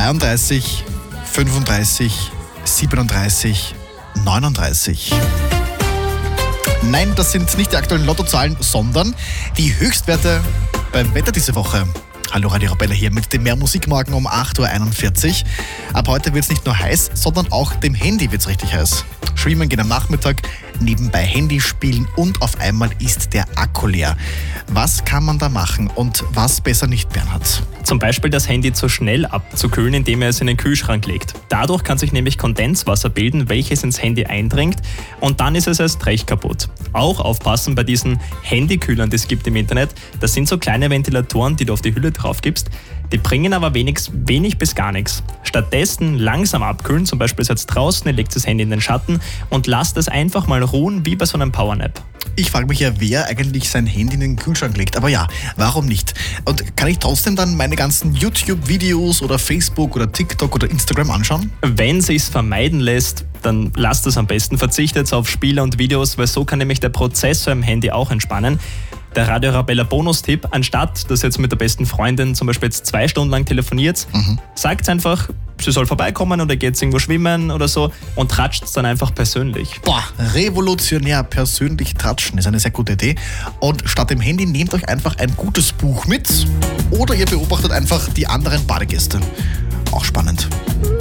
33 35 37 39. Nein, das sind nicht die aktuellen Lottozahlen, sondern die Höchstwerte beim Wetter diese Woche. Hallo, Radio Arabella hier mit dem Mehr Musikmorgen um 8.41 Uhr. Ab heute wird es nicht nur heiß, sondern auch dem Handy wird es richtig heiß. Streamen geht am Nachmittag, nebenbei Handy spielen und auf einmal ist der Akku leer. Was kann man da machen und was besser nicht, Bernhard? Zum Beispiel das Handy zu schnell abzukühlen, indem er es in den Kühlschrank legt. Dadurch kann sich nämlich Kondenswasser bilden, welches ins Handy eindringt und dann ist es erst recht kaputt. Auch aufpassen bei diesen Handykühlern, die es gibt im Internet. Das sind so kleine Ventilatoren, die du auf die Hülle drauf gibst. Die bringen aber wenig bis gar nichts. Stattdessen langsam abkühlen, zum Beispiel jetzt draußen, ihr legt das Handy in den Schatten und lasst es einfach mal ruhen, wie bei so einem Powernap. Ich frage mich ja, wer eigentlich sein Handy in den Kühlschrank legt. Aber ja, warum nicht? Und kann ich trotzdem dann meine ganzen YouTube-Videos oder Facebook oder TikTok oder Instagram anschauen? Wenn es sich vermeiden lässt, dann lasst es am besten. Verzichtet auf Spiele und Videos, weil so kann nämlich der Prozessor im Handy auch entspannen. Der Radio Arabella Bonustipp, anstatt dass ihr jetzt mit der besten Freundin zum Beispiel jetzt 2 Stunden lang telefoniert, sagt einfach, sie soll vorbeikommen oder geht irgendwo schwimmen oder so und tratscht es dann einfach persönlich. Boah, revolutionär, persönlich tratschen ist eine sehr gute Idee. Und statt dem Handy nehmt euch einfach ein gutes Buch mit oder ihr beobachtet einfach die anderen Badegäste. Auch spannend.